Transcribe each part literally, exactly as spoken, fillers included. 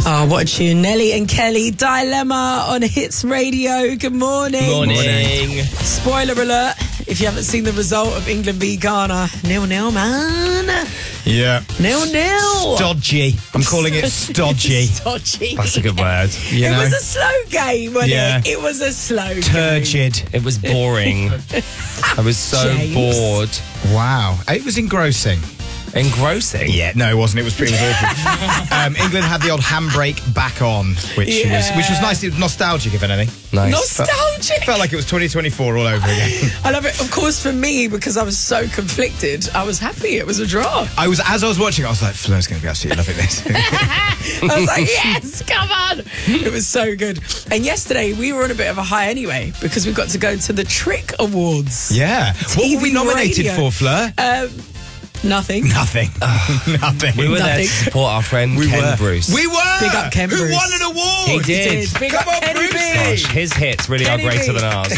Oh, what a tune. Nelly and Kelly, Dilemma on Hits Radio. Good morning. Morning. Morning. Spoiler alert, if you haven't seen the result of England v Ghana, nil-nil, man. Yeah. Nil-nil. Stodgy. I'm calling it stodgy. Stodgy. That's a good word. You it know? was a slow game, wasn't Yeah. it? It was a slow Turgid. game. It was boring. I was so James. bored. Wow. It was engrossing. Engrossing. Yeah, no, it wasn't. It was pretty awful. um, England had the old handbrake back on, which Yeah. was which was nice. It was nostalgic, if anything. Nice. Nostalgic. Felt like it was twenty twenty-four all over again. I love it. Of course, for me, because I was so conflicted, I was happy. It was a draw. I was as I was watching, I was like, Flo's going to be absolutely loving this. I was like, yes, come on. It was so good. And yesterday, we were on a bit of a high anyway, because we got to go to the Trick Awards. Yeah. What were we T V nominated radio. for, Fleur? Um, nothing. Nothing. Nothing. We were there Nothing. to support our friend We Ken were. Bruce. We were. Big up Ken Who Bruce. won an award? He did. Big Come up on, Kenny Brucey. B. Gosh, his hits really Kenny are greater B. than ours.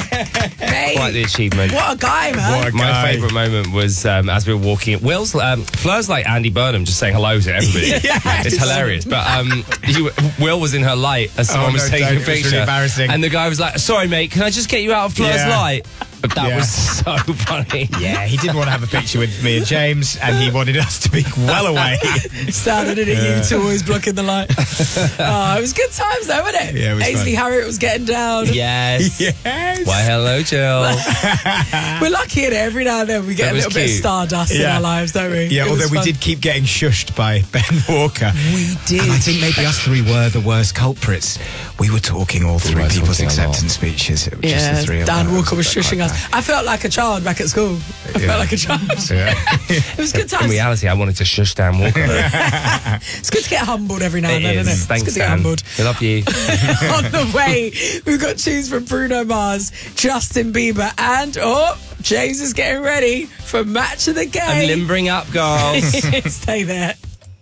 Mate, Quite the achievement. what a guy, man. What a My guy. favourite moment was um, as we were walking. Will's, um, Fleur's like Andy Burnham, just saying hello to everybody. Yes. It's hilarious. But um, you, Will was in her light as someone Oh, was no, taking don't. a It was really picture, embarrassing. and the guy was like, "Sorry, mate, can I just get you out of Fleur's Yeah. light?" But that Yeah. was so funny. Yeah, he didn't want to have a picture with me and James, and he wanted us to be well away. Standing in it, Yeah. you two always blocking the light. Oh, it was good times though, wasn't it? Yeah, it was Ainsley fun. Harriott was getting down. Yes. Yes. Why, hello, Jill. We're lucky in it. Every now and then we get That a was little bit of cute. stardust in Yeah. our lives, don't we? Yeah, It although was we fun. did keep getting shushed by Ben Walker. We did. And I think maybe us three were the worst culprits. We were talking all through were people's talking a lot. acceptance speeches. It was just Yeah, the three of Dan us. Walker was It shushing like us. I felt like a child back at school. I Yeah. felt like a child. that. Yeah. It was good In times. reality, I wanted to shush Dan Walker. It's good to get humbled every now and It then, is. isn't it? Thanks, it's good to get Dan. humbled. We love you. On the way, we've got tunes from Bruno Mars, Justin Bieber, and oh, James is getting ready for Match of the Game. I'm limbering up, girls. Stay there.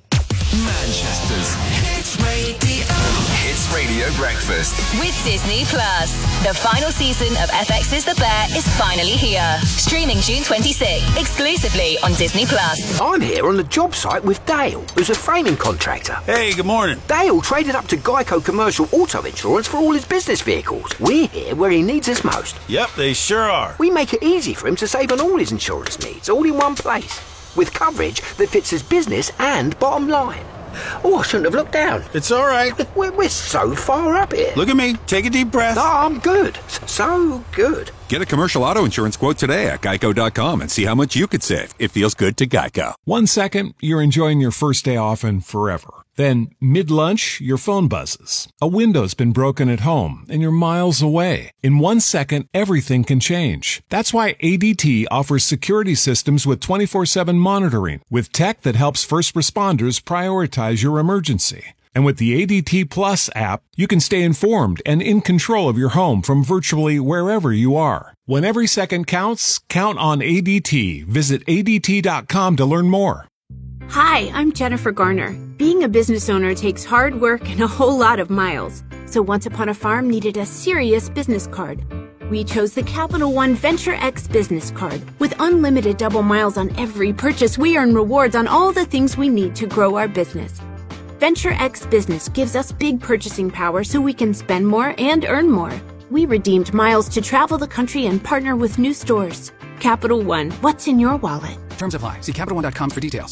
Manchester's Hits Radio. Hits Radio Breakfast. With Disney Plus. The final season of F X's The Bear is finally here. Streaming June twenty-sixth, exclusively on Disney Plus. I'm here on the job site with Dale, who's a framing contractor. Hey, good morning. Dale traded up to Geico Commercial Auto Insurance for all his business vehicles. We're here where he needs us most. Yep, they sure are. We make it easy for him to save on all his insurance needs, all in one place, with coverage that fits his business and bottom line. Oh, I shouldn't have looked down. It's all right. We're, we're so far up here. Look at me. Take a deep breath. Oh, I'm good. So good. Get a commercial auto insurance quote today at geico dot com and see how much you could save. It feels good to Geico. One second, you're enjoying your first day off and forever. Then, mid-lunch, your phone buzzes. A window's been broken at home, and you're miles away. In one second, everything can change. That's why A D T offers security systems with twenty-four seven monitoring, with tech that helps first responders prioritize your emergency. And with the A D T Plus app, you can stay informed and in control of your home from virtually wherever you are. When every second counts, count on A D T. Visit A D T dot com to learn more. Hi, I'm Jennifer Garner. Being a business owner takes hard work and a whole lot of miles. So Once Upon a Farm needed a serious business card. We chose the Capital One Venture X business card. With unlimited double miles on every purchase, we earn rewards on all the things we need to grow our business. Venture X Business gives us big purchasing power so we can spend more and earn more. We redeemed miles to travel the country and partner with new stores. Capital One, what's in your wallet? Terms apply. See Capital One dot com for details.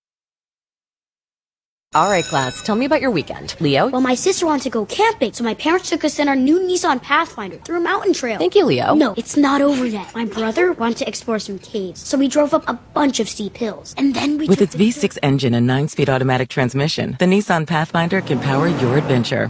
All right, class, tell me about your weekend. Leo? Well, my sister wanted to go camping, so my parents took us in our new Nissan Pathfinder through a mountain trail. Thank you, Leo. No, it's not over yet. My brother wanted to explore some caves, so we drove up a bunch of steep hills. And then we With took its V six engine and nine-speed automatic transmission, the Nissan Pathfinder can power your adventure.